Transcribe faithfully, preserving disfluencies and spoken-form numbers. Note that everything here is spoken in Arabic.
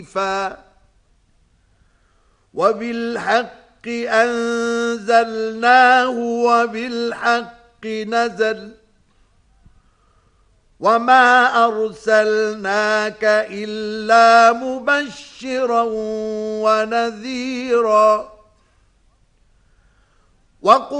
وبالحق أنزلناه وبالحق نزل وما أرسلناك إلا مبشرا ونذيرا. وقل